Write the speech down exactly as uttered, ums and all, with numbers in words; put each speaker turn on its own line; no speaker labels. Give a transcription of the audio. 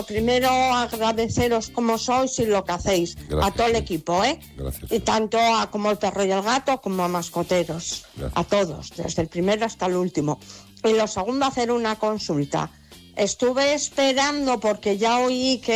Primero agradeceros como sois y lo que hacéis. Gracias, a todo el equipo, ¿eh?
Gracias.
Y tanto a como el perro y el gato como a mascoteros. Gracias. A todos, desde el primero hasta el último. Y lo segundo, hacer una consulta. Estuve esperando porque ya oí que